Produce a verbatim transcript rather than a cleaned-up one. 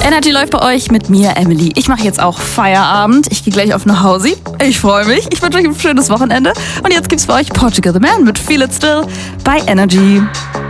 Energy läuft bei euch mit mir, Emily. Ich mache jetzt auch Feierabend. Ich gehe gleich auf nach Hause. Ich freue mich. Ich wünsche euch ein schönes Wochenende. Und jetzt gibt's für euch Portugal the Man mit Feel It Still bei Energy.